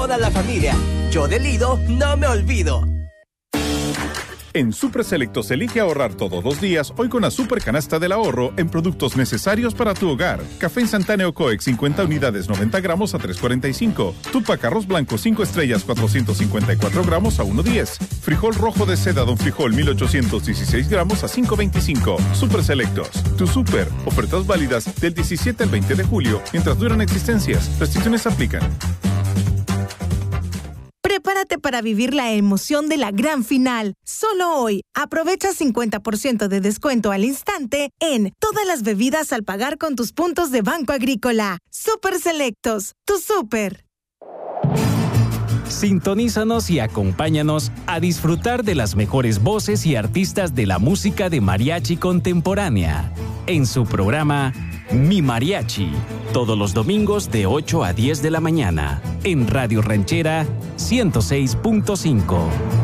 toda la familia. Yo de Lido no me olvido. En Super Selectos elige ahorrar todos los días, hoy con la super canasta del ahorro en productos necesarios para tu hogar. Café instantáneo Coex 50 unidades 90 gramos a $3.45. Tupac arroz blanco 5 estrellas 454 gramos a $1.10. Frijol rojo de seda Don Frijol 1816 gramos a $5.25. Super Selectos, tu super. Ofertas válidas del 17 al 20 de julio, mientras duran existencias. Restricciones aplican. Prepárate para vivir la emoción de la gran final. Solo hoy, aprovecha 50% de descuento al instante en todas las bebidas al pagar con tus puntos de Banco Agrícola. Super Selectos, tu super. Sintonízanos y acompáñanos a disfrutar de las mejores voces y artistas de la música de mariachi contemporánea en su programa Mi Mariachi, todos los domingos de 8 a 10 de la mañana en Radio Ranchera 106.5.